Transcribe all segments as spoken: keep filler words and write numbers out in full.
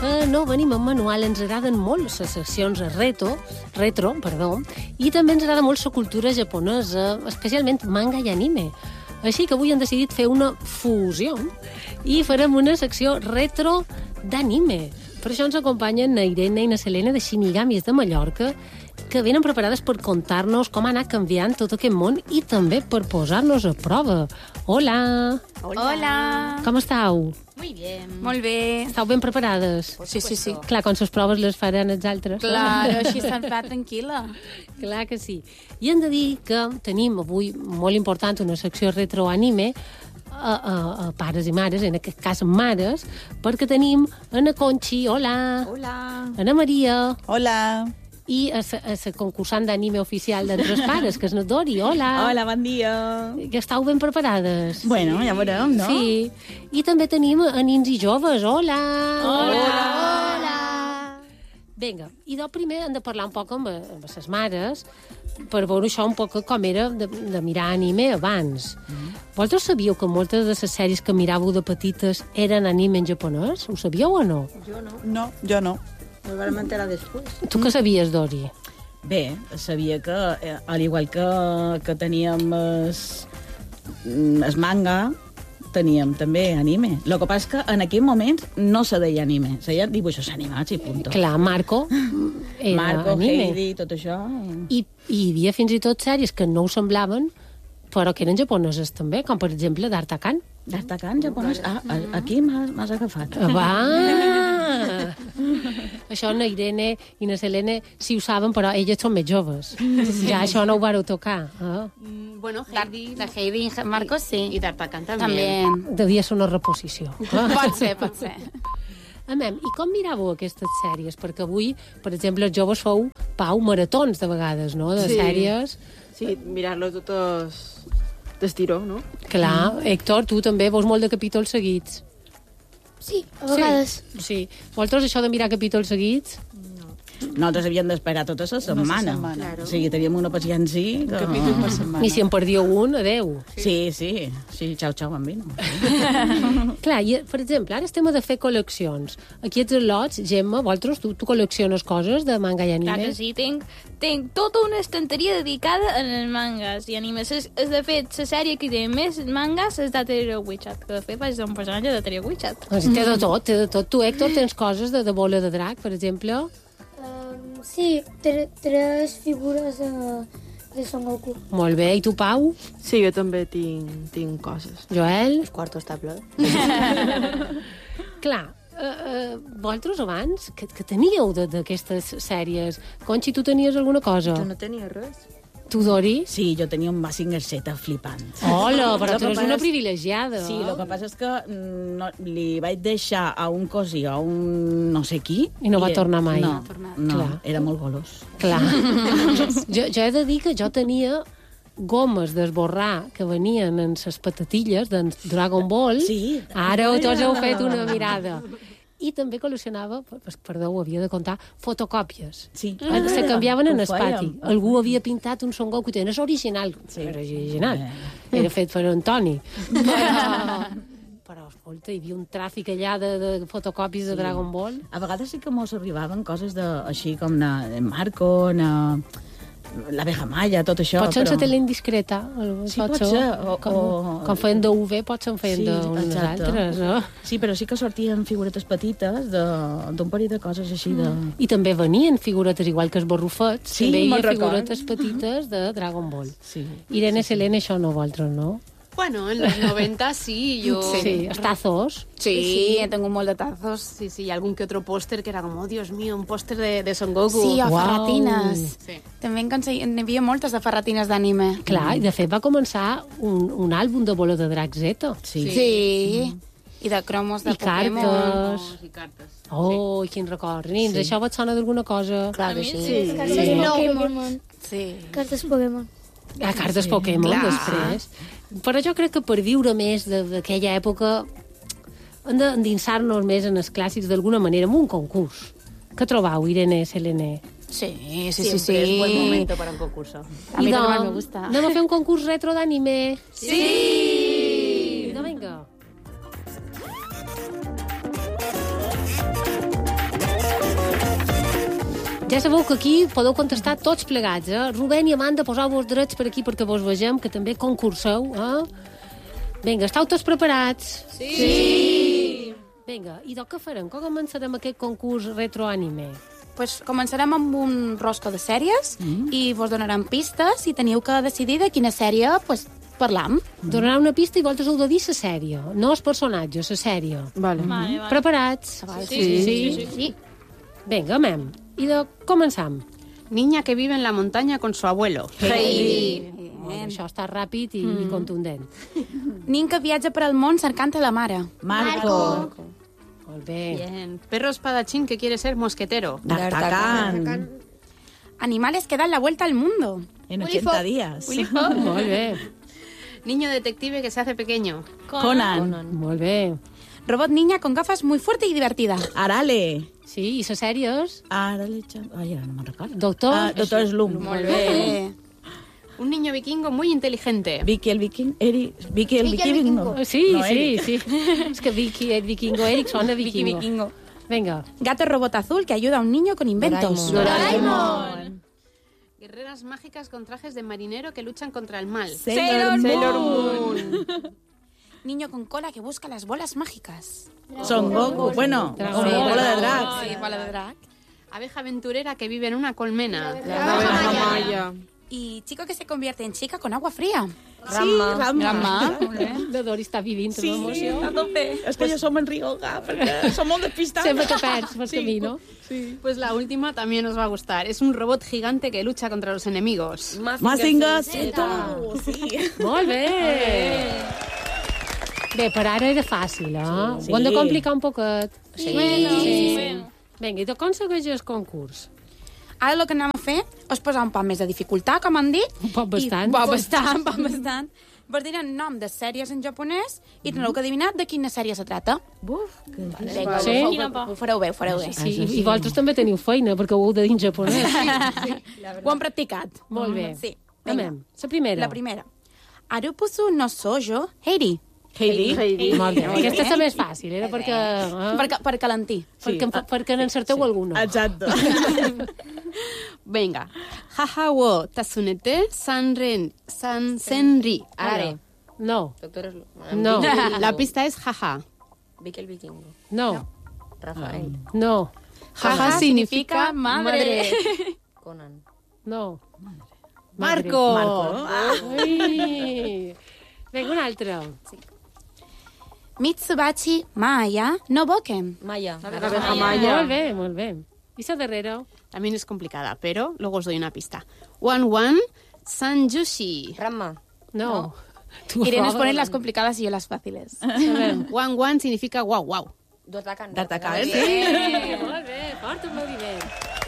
que no venim en manual, ens agraden molt les seccions retro, retro, perdó, i també ens agrada molt la cultura japonesa, especialment manga i anime. Així que avui hem decidit fer una fusió i farem una secció retro d'anime. Per això ens acompanyen na Irene i na Selene de Shinigamis de Mallorca, que venen preparades per contar-nos com ha anat canviant tot aquest món i també per posar-nos a prova. Hola! Hola! Hola. Com estàu? Muy bien. Molt bé. Estàu ben preparades? Sí, sí, sí. Clar, quan les proves les faran els altres. Clar, així se'n fa tranquil·la. Clar que sí. I hem de dir que tenim avui molt important una secció retro-anime a, a, a pares i mares, en aquest cas mares, perquè tenim Ana Conchi, hola. Hola. Ana Maria. Hola. I a la concursant d'anime oficial d'Entre els Pares, que és na Dori, hola. Hola, bon dia. Que estàu ben preparades. Bueno, ja veurem, no? Sí. I també tenim a nins i joves, hola. Hola. Hola. Vinga, i del primer hem de parlar un poc amb, amb les mares per veure això un poc com era de, de mirar anime abans. Mm-hmm. Vosaltres sabíeu que moltes de les sèries que miràveu de petites eren anime en japonès? Ho sabíeu o no? Jo no. No, jo no. Nos vam enterar després. Tu què sabies, Dori? Bé, sabia que, eh, al igual que, que teníem es, es manga, teníem també anime. El que passa és que en aquell moment no se deia anime, se deia dibuixos animats i punto. Clar, Marco era Marco, anime. Heidi, tot això. I, I hi havia fins i tot sèries que no ho semblaven, però que eren japoneses també, com per exemple d'Artakan. D'Artakan, japonès? Ah, aquí m'has agafat. Va! Això na Irene i na Selene sí ho saben, però elles són més joves. Ja això no ho vareu tocar. Eh? Mm, bueno, Heidi... De Heidi i Marcos, sí. I d'Artacan també. També. Devia ser una reposició. Pot ser, pot ser. Amem, i com miràveu aquestes sèries? Perquè avui, per exemple, els joves feu, Pau, maratons de vegades, no?, de Sí. sèries. Sí, mirar-los totes d'estiró, no? Clar, Héctor, tu també veus molt de capítols seguits. Sí, a vegades. Sí. Vosaltres això de mirar capítols seguits? Nosaltres havíem d'esperar tota la setmana. Claro. O sigui, teníem una paciència... Que... Capítol per setmana. I si en perdíeu un, adeu. Sí, sí. Sí, xau, xau, bambino. Clar, i, per exemple, ara estem a de fer col·leccions. Aquí ets al·lots, Gemma, vosaltres, tu, tu col·lecciones coses de manga i anime? Clar que sí, tinc, tinc tota una estanteria dedicada a les mangas i animes. És, és de fet, la sèrie que té més mangas és d'Ateria Wichat, que de fet vaig ser un personatge d'Ateria Wichat. Doncs té de tot, té de tot. Tu, Héctor, tens coses de, de bola de drac, per exemple? Um, sí, tre tres figures de, de Son Goku. Molt bé. I tu, Pau? Sí, jo també tinc, tinc coses. Joel? El quarto està ple. Clar, uh, uh, vosaltres abans, que, que teníeu d'aquestes sèries? Conxi, tu tenies alguna cosa? Jo no tenia res. Tu, Dori? Sí, jo tenia un Mazinger Z flipant. Hola, però Lo tu que eres una passa és- privilegiada. Sí, el que passa és que no, li vaig deixar a un cosí, a un no sé qui... I no va tornar mai. No, no, Clar. era molt golós. Clar. jo, jo he de dir que jo tenia gomes d'esborrar que venien en les patatilles de Dragon Ball. Sí. Ara tots heu fet una mirada. I també col·leccionava, perdó, ho havia de contar, fotocòpies. Sí. Se canviaven en Ho el pati. fèiem. Algú havia pintat un Son Goku, és original. Sí. Era original. Era fet per Antoni. Però, però, escolta, hi havia un tràfic allà de, de fotocòpies de Dragon Ball. A vegades sí que mos arribaven coses de, així com na, de Marco, na, l'abeja malla, tot això. Pot ser però... en tele indiscreta. Sí, pot ser, o- Com, o- com feien d'U V, pot ser feien Sí, d'unes exacte. altres, no? Sí, però sí que sortien figuretes petites de- d'un parell de coses així de... I també venien figuretes, igual que els barrufets, Sí, també hi me'n havia record. figuretes petites de Dragon Ball. Sí. Irene, Selene, això no vosaltres, no? Bueno, en los noventa sí, yo... Sí, els tazos. Sí, Sí, tengo un molde de tazos. sí, sí, y algún que otro póster que era como, oh, Dios mío, un póster de, de Son Goku. Sí, o Uau. ferratines. Sí. També n'hi havia moltes de ferratines d'anime. Clar, i de fet va començar un, un àlbum de bola de drac Z. Sí. Sí. sí. I de cromos de I Pokémon. cartes. Y cartas. Oh, quin record. Nins, Sí. això vos sona d'alguna cosa? Clar que sí. Sí. Cartes Sí. Pokémon. Sí. Cartes Pokémon. A cartes Pokémon, Clar. després. Però jo crec que per viure més de- d'aquella època hem d'endinsar-nos més en els clàssics d'alguna manera, amb un concurs. Què trobau, Irene, Selene? Sí, sí, sí, Siempre sí. es buen momento para un concurso. A mi I també de- me gusta. Anem a fer un concurs retro d'anime? Sí! Vinga, vinga. Ja sabeu que aquí podeu contestar tots plegats, eh? Rubén i Amanda, poseu-vos drets per aquí perquè vos vegem, que també concurseu, eh? Vinga, esteu tots preparats? Sí! Sí! Vinga, i de què farem? Com començarem aquest concurs retroanime? Pues començarem amb un rosco de sèries mm. i vos donarem pistes i teniu que decidir de quina sèrie pues, parlam. Donarà una pista i vosaltres heu de dir la sèrie, no els personatges, la sèrie. Vale. Vale, vale. Preparats? Vale, Sí, sí, sí. sí, sí. Vinga, mem. I de començam. Niña que vive en la montaña con su abuelo. Heidi. Bueno, això està ràpid i, mm. i contundent. Nin que viatja per al món cercant a la mare. Marco. Marco. Molt bé. Bien. Perro espadachín que quiere ser mosquetero. D'Artacán. Animales que dan la vuelta al mundo. En ochenta días. Molt bé. Niño detective que se hace pequeño. Conan. Molt bé. Robot niña con gafas muy fuerte y divertida. Arale. Sí, i les sèries? Arale. Ai, ara no me'n recordo. Doctor? Ah, Doctor Slum. Molt bé. Un niño vikingo muy inteligente. Vicky el viking. Eri... Vicky el vikingo. Sí, No, sí, Eric. sí. És que Vicky, el vikingo, Eric sona Vicky vikingo. vikingo. Vinga. Gato robot azul que ayuda a un niño con inventos. Doraemon. Guerreras mágicas con trajes de marinero que luchan contra el mal. Sailor Sailor Moon. Moon. Niño con cola que busca las bolas mágicas. Son Goku. Bueno, Dragón. o bola de drag. Sí, bola de drag. Abeja aventurera que vive en una colmena. La abeja maya. Y chico que se convierte en chica con agua fría. Rama. Sí, Rama. La Dori està vivint Sí, una emoció. a tope. És que jo som en Rioga, perquè som molt despistats. Sempre te perds pel camí, no? Pues la última también os va a gustar. Es un robot gigante que lucha contra los enemigos. Mazinger Z. Sí. Molt bé. Bé, per ara era fàcil, eh? Sí. Ho hem de complicar un poquet. Sí. Bueno, sí. bueno. Vinga, i de com segueix el concurs? Ara el que anem a fer és posar un poc més de dificultat, com han dit. Un poc bastant. I, un poc bastant, un poc bastant. Vos diré el nom de sèries en japonès i teniu que adivinar de quina sèrie se trata. Buf, que Vinga, Sí? ho, Quina ho, por. ho fareu bé, ho fareu bé. Sí, i, i vosaltres també teniu feina, perquè ho heu de dir en japonès. Ho hem practicat. Molt bé. Sí. Vinga. Anem, la primera. La primera. Arupusu no sojo Heidi. Heidi. Heidi. Molt bé. Aquesta és la més fàcil, era perquè... Eh? Per, ca- per calentir. Perquè, perquè n'encerteu alguna. Exacto. Venga. Haha wo tasunete sanren san senri. Ara. No, Doctor no, La pista es jaja. Vicky el vikingo. no, Rafael. no, Jaja significa madre. Conan. no. Marco. Marco. Ui. Vinga, un altre. Mitsubachi Maya no boken. Maya. La abeja maya. Molt bé, molt bé. I la darrera? También es complicada, pero luego os doy una pista. Wan Wan Sanjushi. Rama. No. Tu Irene os roba. ponen las complicadas y yo las fáciles. Sabem. Wan Wan significa guau guau. D'Artacán. D'Artacán. Sí, molt bé, fort aplaudiment.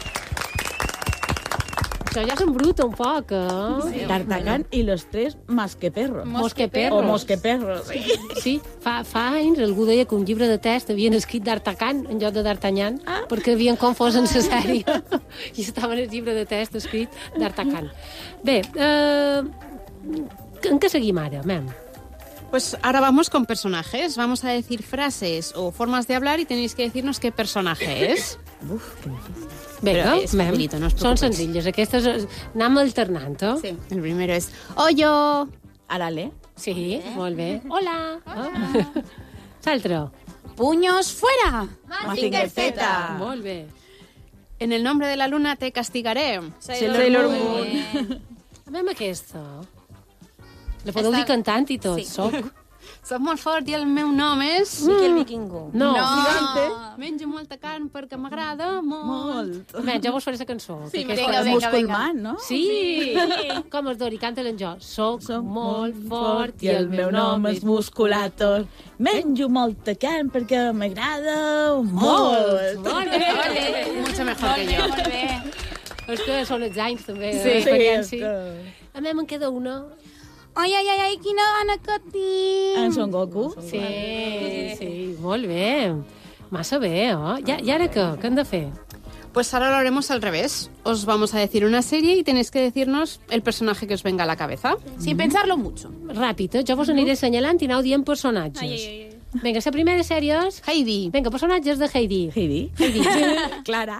Això ja s'embruta un poc, eh? D'Artagán i los tres masqueperros. Mosqueperros. O mosqueperros, sí. Sí, fa, fa anys algú deia que un llibre de text havien escrit d'Artacan en lloc de d'Artagnan, ah. perquè havien confós en la sèrie i estava en el llibre de text escrit d'Artacan. Bé, eh, en què seguim ara, mem? Pues ahora vamos con personajes. Vamos a decir frases o formas de hablar y tenéis que decirnos qué personaje es. Uf, que difícil. Vinga, Però és mem. facilito, no us Són preocupeu. senzilles. Aquestes eh, anem alternant, eh? Sí. El primero es Oyo. Arale. Sí, molt bé. Hola. Ah. L'altre. Puños fuera. Mazinger Z. Molt bé. En el nombre de la luna te castigaré. Sailor Moon. Mem aquesta. La podeu dir cantant i tot. Sí. Soc. Soc molt fort i el meu nom és... Vicky el vikingo. No. Menjo molta carn perquè m'agrada molt. Molt. Bé, jo vos faré la cançó. Sí, que vinga, aquesta- vinga, Musculman, no? Sí! Com es Dori, canta en jo. Soc, Soc molt fort i el meu nom és Musculator. Menjo molta carn perquè m'agrada molt. Molt bé, molt bé. Mucho mejor que jo. Molt bé. És que són els anys, també. Sí, Sí, és sí. que- A mi me'n queda una. Ai, ai, ai, ai, quina gana que tinc. En Son Goku. Sí, sí, molt bé. Massa bé, oh? I, I ara què? Què hem de fer? Pues ahora lo haremos al revés. Os vamos a decir una serie y tenéis que decirnos el personaje que os venga a la cabeza. Sin pensarlo mucho. Ràpid, eh? Jo vos aniré assenyalant i aneu dient personatges. Ai, ai, ai. Vinga, la primera sèrie és... Heidi. Vinga, personatges de Heidi. Heidi. Heidi. Clara.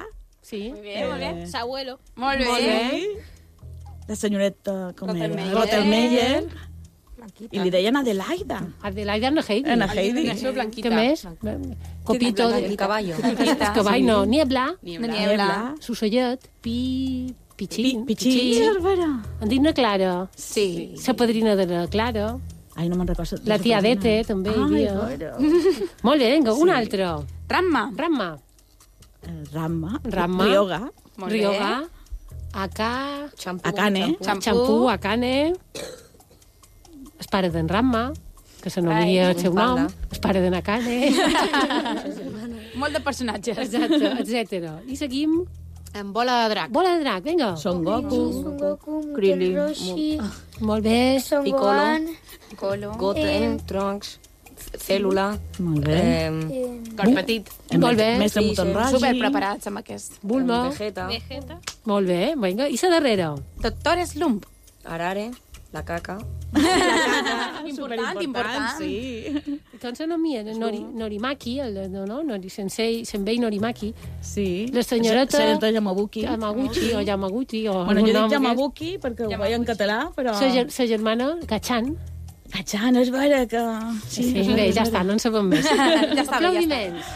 Sí. Molt bé, molt bé. Sabuelo. Molt bé. Molt bé. La senyoreta, com era? Rottenmeier. Rottenmeier. I li deien Adelaida. Adelaida en Heidi. En Heidi. Això blanquita. Què més? Copito El de... caballo. El cavall, no. Niebla. Niebla. Susollet. Pi... Pichín. Pichín. Bàrbara. En dic na Clara. Sí. La padrina de la Clara. Ai, no me'n recordo. La tia Dete, també hi Ai, havia. bàrbara. Molt bé, vinga, un altre. Ramma. Ramma. Eh, Ramma. Ramma. Rioga. Molt bé. Rioga. Acá. Xampú. Akane. Xampú. Xampú, Akane. El pare d'en Ramma, que se n'oblidia el seu nom. Panda. El pare d'en Akane. Molt de personatges. Exacte, etcètera. I seguim. En bola de drac. Bola de drac, vinga. Son Goku. Son Goku, Krillin, Muten Roshi, Molt bé. Son Piccolo. Gohan, Colo. Goten, Trunks, Cèl·lula, Molt bé. eh, eh, Cor petit. Eh, Molt bé. Mestre Sí, Muten sí. Raji. Super preparats amb aquest. Bulma. Vegeta, Vegeta. Molt bé, vinga. I la darrera. Doctor Slump. Arare, la caca, Important, important. Sí. Com se nomia? Nori, Norimaki, el, no, no, Nori, Sensei, Senbei Norimaki. Sí. La senyoreta- Senyora Yamabuki. Yamaguchi o Yamaguchi. O Bueno, algun jo nom dic aquest. Yamabuki perquè ho veia en català, però... Sa, ger- sa germana, Gachan. Cachan, és vera que... Sí, sí, bé, ja està, no en sabem més. Ja està bé, ja està. Aplaudiments.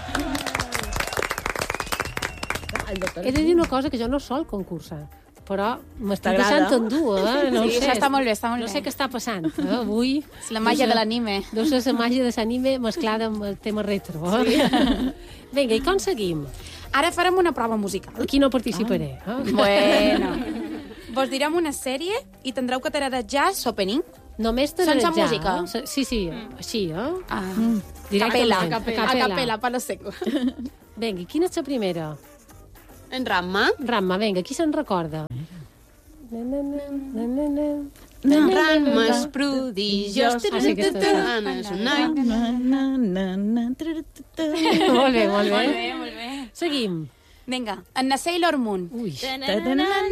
El doctor He de dir una cosa, que jo no sol concursar, però m'estic T'agrada? deixant endur, eh? No ho Sí, sé. això està molt bé, està molt no bé. sé què està passant, eh? Avui... És la màgia de l'anime. Deu ser la màgia de l'anime mesclada amb el tema retro. Eh? Vinga, i com seguim? Ara farem una prova musical. Aquí no participaré. Eh? Bueno. Vos direm una sèrie i tindreu que tarar jazz opening. Només Sense tararejar, música? eh? Sí, sí, així, eh? Ah. Directament, Capella. a A capella. capella, palo seco. Vinga, quina és la primera? En Ramma. Ramma, vinga, qui se'n recorda? Na, na, na, na, na, na. Rammes prodigiós. Ah, sí, aquesta és. Anna és un noi. Na, na, na, na, tru-ru-tu-tu. Molt bé, molt bé. Molt bé, molt bé. Seguim. Vinga, en la Sailor Moon. Ui. Ta-na-na-na.